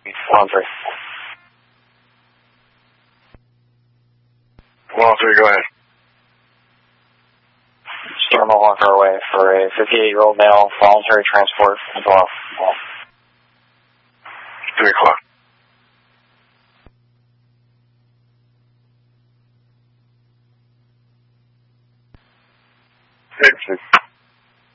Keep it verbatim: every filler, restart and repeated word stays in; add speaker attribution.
Speaker 1: One three.
Speaker 2: One three, go ahead.
Speaker 1: Storm Mohawk our way for a fifty-eight-year-old male, voluntary transport from Bluff.
Speaker 2: Three o'clock. Six.